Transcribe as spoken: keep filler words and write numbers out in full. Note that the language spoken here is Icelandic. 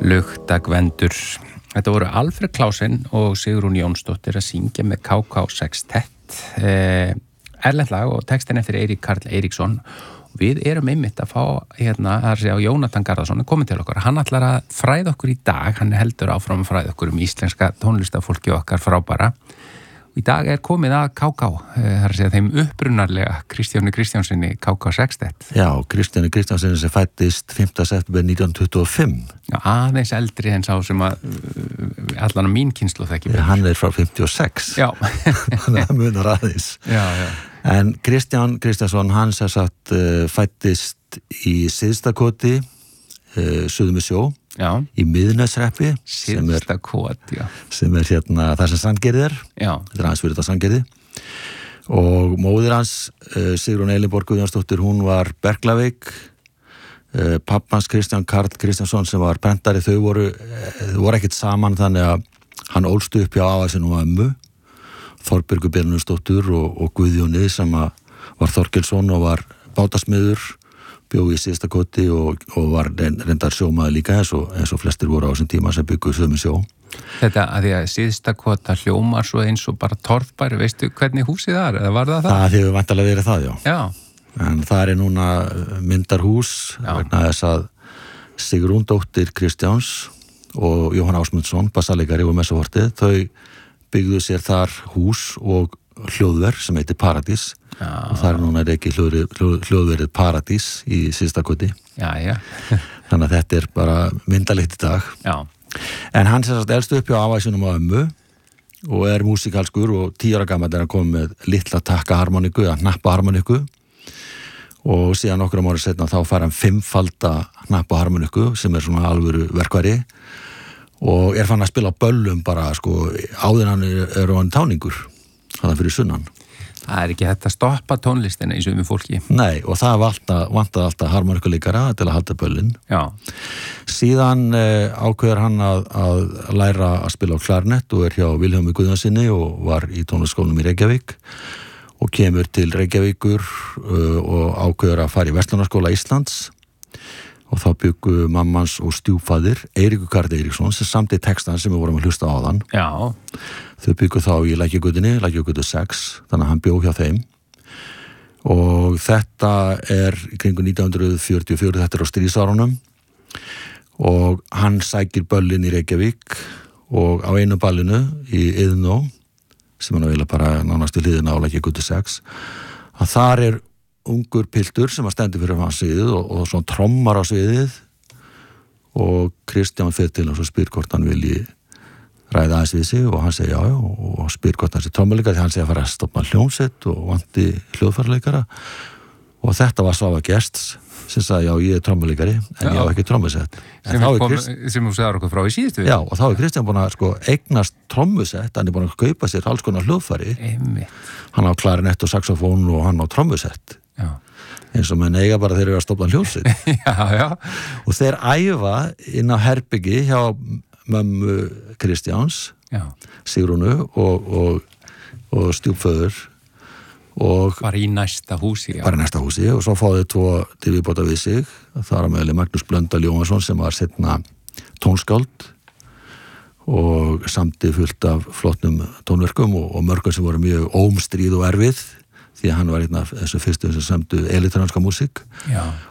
Lukta-Gvendur. Þetta voru Alfred Klausen og Sigrún Jónsdóttir að syngja með K K Sextett. Eh, erlent lag og textin eftir Eirík Karl Eiríksson. Við erum einmitt að fá hérna að segja Jónatan Garðarsson er kominn til okkar. Hann ætlar að fræða okkur í dag. Hann heldur áfram að fræða okkur um íslenska tónlistafólki okkar frábæra. Í dag er komið að K K, það er að segja þeim upprunarlega Kristjáni Kristjánsinni K K Sextett. Já, Kristjáni Kristjánsinni sem fættist fimmta september nítján hundruð tuttugu og fimm. Já, aðeins eldri en sá sem að allan á mín kynslóð þekki. Ja, hann er frá fimmtíu og sex. Já. Þannig að munar aðeins. Já, já. En Kristján Kristjánsson, hann sem sagt uh, fættist í Syðstakoti, uh, suðum við sjó. Já. Í Miðneshreppi sem er, já. sem er hérna það sem Sandgerði er. Já. Þetta er hans fyrir þetta Sandgerði. Og móðir hans, uh, Sigrún Elinborg Guðjónsdóttir, hún var berklaveik. Uh, pappans Kristján Karl Kristjánsson sem var prentari, þau voru, uh, voru ekkert saman þannig að hann ólst upp hjá afa sinn og ömmu, Þorbjörgu Birnusdóttur og, og Guðjóni sem var Þorkelsson og var bátasmiður, bjó í Syðstakoti og, og var reyndar sjómaður líka eins og, eins og flestir voru á þessum tíma sem bygguðu sömu sjó. Þetta að því að Syðstakota hljómar svo eins og bara torfbæri, veistu hvernig húsið það er, eða var það það? Það hefur vantarlega verið það, já. Já. En það er núna myndarhús vegna þess að Sigrún dóttir Kristjáns og Jóhann Ásmundsson, bassalegari og messuhortið, þau byggðu sér þar hús og hljóðver sem heitir Paradís. Já. Og það er núna ekki hljóðverið Paradís í Syðstakoti. Já, já. Þannig að þetta er bara myndalegt í dag. Já. En hann sem sagt elst upp hjá afa sínum og ömmu og er músikalskur og tíu ára gamall er hann komið með litla takkaharmoniku eða hnappaharmoniku og síðan nokkrum ára setna þá fær hann fimmfalda hnappaharmoniku sem er svona alvöru verkværi og er fann að spila á böllum bara sko áður hann er, er hann táningur þannig fyrir sunnan. Það er ekki hægt að stoppa tónlistina í sumum fólki. Nei, og það vantaði alltaf harmonikuleikara til að halda böllin. Já. Síðan eh, ákveður hann að, að læra að spila á klarnett og er hjá Vilhjálmi Guðjónsinni og var í tónlistarskólanum í Reykjavík og kemur til Reykjavíkur uh, og ákveður að fara í Verslunarskóla Íslands og þá byggu mammans og stjúpfaðir Eiríkur Karl Eiríksson sem samti textan sem við vorum að hlusta á þann. Já. Þau byggu þá í Lækjagötunni, Lækjagötu sex, þannig að hann bjó hjá þeim og þetta er í kringu nítján hundruð fjörutíu og fjögur, þetta er á stríðsárunum og hann sækir böllin í Reykjavík og á einu ballinu í Iðnó sem hann vilja bara nánast við hliðina á Lækjagötu sex að þar er ungur piltur sem að stendur fyrir hans sviðið og, og svona trommar á sviðið og Kristján fer til hans og spyr hvort hann vilji ræða aðeins við sig og hann segi já, já og spyr hvort hann sé trommuleikari því hann segi að fara að stopna hljómsveit og vanti hljóðfæraleikara og þetta var Svavar Gests sem sagði já, ég er trommuleikari en já. Ég á ekki trommusett sem, Krist... sem þú sagði okkur frá í síðustu já, og þá er Kristján búin að sko eignast trommusett, hann er búin að kaupa sér alls konar hljóðfæri hann á klarinett og saxofón og hann á trommusett já. Eins og menn eiga bara þeir eru að stopna hljómsveit já, já. Og þeir æfa inn á herbyggi hjá mömmu Kristjáns Sigrúnu og, og, og stjúpföður og bara í næsta húsi já. bara í næsta húsi og svo fáðu tvo til viðbóta við sig þar að meðli Magnús Blöndal Jóhansson sem var setna tónskáld og samti fullt af flottnum tónverkum og, og mörgum sem voru mjög ómstríð og erfið því að hann var einn af þessu fyrstu sem semdu elektrónska músík